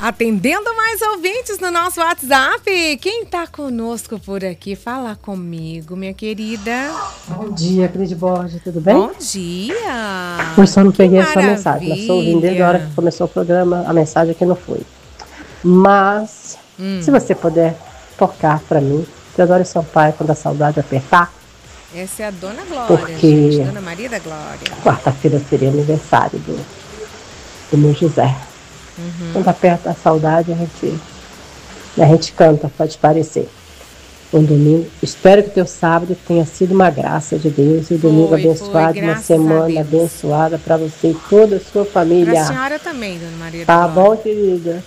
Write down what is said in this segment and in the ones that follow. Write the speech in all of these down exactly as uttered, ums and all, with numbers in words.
Atendendo mais ouvintes no nosso WhatsApp. Quem tá conosco por aqui? Fala comigo, minha querida. Bom dia, Cris Borges, tudo bem? Bom dia. Eu só não peguei Que a sua mensagem. Nós estou ouvindo desde a hora que começou o programa, a mensagem aqui não foi. Mas, hum. se você puder tocar para mim, Teodoro Sampaio, quando a saudade apertar. Essa é a Dona Glória, porque gente, Dona Maria da Glória. Quarta-feira seria aniversário do, do meu José. Uhum. Quando aperta a saudade, a gente, a gente canta, pode parecer. Um domingo, espero que o teu sábado tenha sido uma graça de Deus. E um domingo foi, abençoado, foi, uma semana abençoada para você e toda a sua família. Para a senhora também, Dona Maria tá da Glória. Tá bom, querida?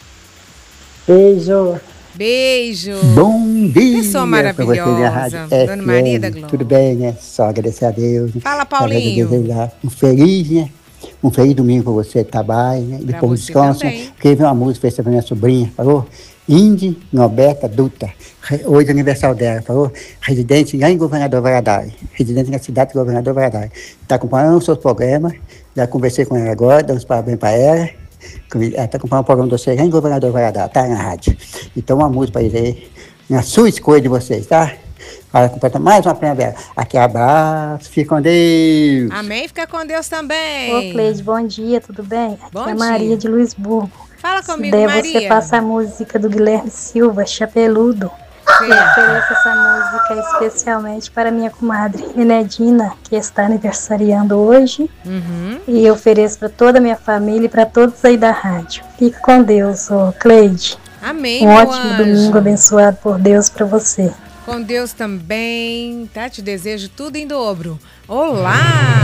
Beijo. Beijo. Bom dia. Pessoa maravilhosa. Você, Dona Maria da Glória. Tudo bem, né? Só agradecer a Deus. Fala, Paulinho. Um feliz, né? Um feliz domingo para você, trabalho, né? Depois descanso. Queria ver uma música para minha sobrinha, falou? Indy Norberta Dutra. Hoje é aniversário dela, falou? Residente lá em Governador Valadares. Residente na cidade de Governador Valadares. Está acompanhando o seu programa. Já conversei com ela agora, dando os parabéns para ela. Ela está acompanhando o programa de vocês lá em Governador Valadares, tá na rádio. Então, uma música para eles aí, na sua escolha de vocês, tá? Olha, completa mais uma pena dela. Aqui, abraço, fica com Deus. Amém, fica com Deus também. Ô, Cleide, bom dia, tudo bem? Aqui bom é dia. Maria de Luisburgo. Fala comigo, Se der, Maria. você passa a música do Guilherme Silva, Chapeludo. Sim. Eu ofereço essa música especialmente para minha comadre Enedina, que está aniversariando hoje. Uhum. E eu ofereço para toda a minha família e para todos aí da rádio. Fica com Deus, ô Cleide. Amém, Um meu ótimo anjo. domingo abençoado por Deus para você. Com Deus também, tá? Te desejo tudo em dobro. Olá!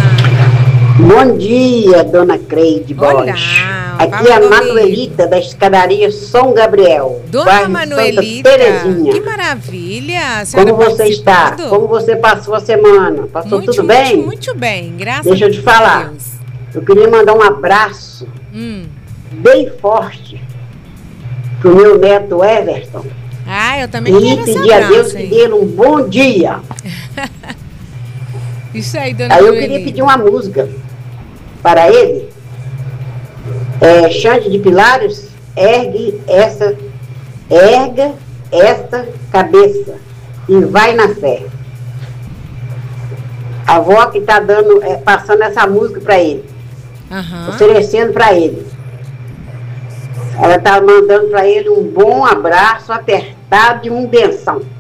Bom dia, Dona Cleide Borges. Aqui é a Manuelita da escadaria São Gabriel. Dona Manuelita, que maravilha! Como você está? Como você passou a semana? Passou muito, tudo bem? Muito, muito bem, graças Deixa eu te falar. Deus. Eu queria mandar um abraço hum. bem forte pro meu neto Everton. Ah, eu também e quero esse pedir abraço, a Deus que dê um bom dia. Isso aí, Dona Aí eu Manuelita. queria pedir uma música para ele. É, Xande de Pilares, ergue essa, erga esta cabeça e vai na fé. A avó que está dando, é, passando essa música para ele, uhum. oferecendo para ele. Ela está mandando para ele um bom abraço apertado e um benção.